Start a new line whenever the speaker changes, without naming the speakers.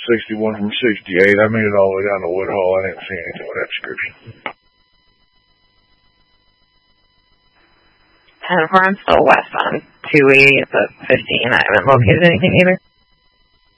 61 from 68. I made it all the way down to Woodhull. I didn't see anything with that description.
10-4, I'm still west on 280 at the 15. I haven't located anything either.